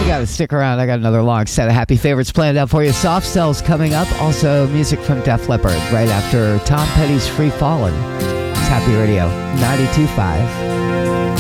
You gotta stick around. I got another long set of happy favorites planned out for you. Soft Cells coming up. Also, music from Def Leppard right after Tom Petty's Free Fallin'. It's Happy Radio 92.5.